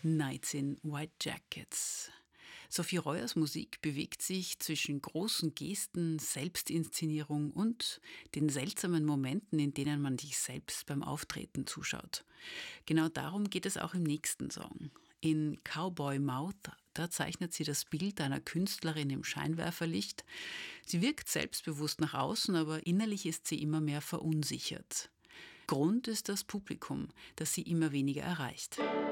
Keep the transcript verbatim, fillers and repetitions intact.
Nights in White Jackets. Sophie Reuers Musik bewegt sich zwischen großen Gesten, Selbstinszenierung und den seltsamen Momenten, in denen man sich selbst beim Auftreten zuschaut. Genau darum geht es auch im nächsten Song. In Cowboy Mouth, da zeichnet sie das Bild einer Künstlerin im Scheinwerferlicht. Sie wirkt selbstbewusst nach außen, aber innerlich ist sie immer mehr verunsichert. Grund ist das Publikum, das sie immer weniger erreicht.